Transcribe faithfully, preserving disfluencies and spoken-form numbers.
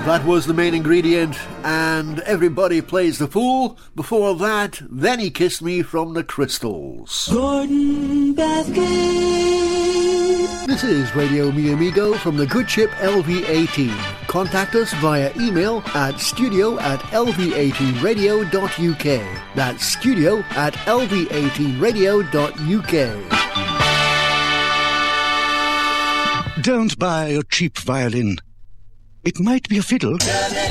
That was the main ingredient, and Everybody Plays the Fool. Before that, Then He Kissed Me from the Crystals. Gordon Basket. This is Radio Mi Amigo from the good ship L V eighteen. Contact us via email at studio at l v eighteen radio dot u k. That's studio at l v eighteen radio dot u k. Don't buy a cheap violin. It might be a fiddle,